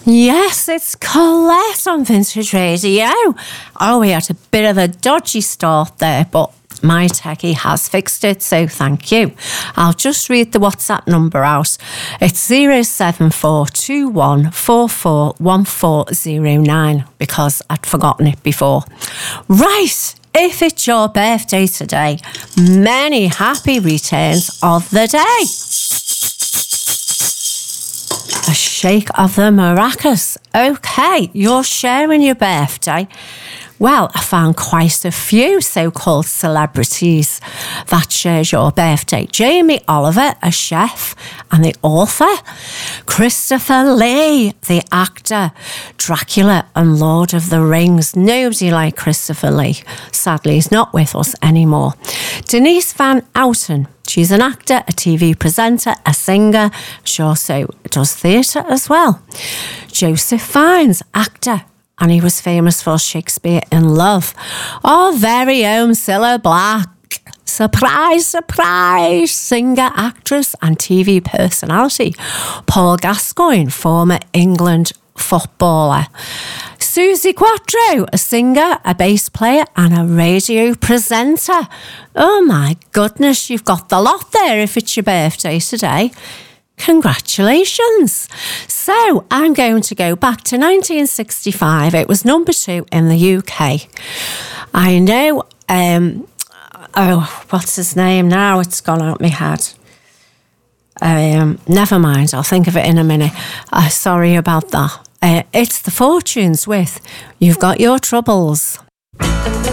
Yes, it's Colette on Vintage Radio. Oh, we had a bit of a dodgy start there, but my techie has fixed it, so thank you. I'll just read the WhatsApp number out. It's 07421441409 because I'd forgotten it before. Right, if it's your birthday today, many happy returns of the day. A shake of the maracas. Okay, you're sharing your birthday. Well, I found quite a few so-called celebrities that shares your birthday. Jamie Oliver, a chef and the author. Christopher Lee, the actor. Dracula and Lord of the Rings. Nobody like Christopher Lee. Sadly, he's not with us anymore. Denise Van Outen. She's an actor, a TV presenter, a singer. She also does theatre as well. Joseph Fiennes, actor, and he was famous for Shakespeare in Love. Our very own Cilla Black. Surprise, surprise, singer, actress and TV personality. Paul Gascoigne, former England footballer. Susie Quattro, a singer, a bass player and a radio presenter. Oh my goodness, you've got the lot there if it's your birthday today. Congratulations. So I'm going to go back to 1965. It was number 2 in the UK. I know, what's his name now? It's gone out my head. Never mind, I'll think of it in a minute. Sorry about that. It's the Fortunes with You've Got Your Troubles.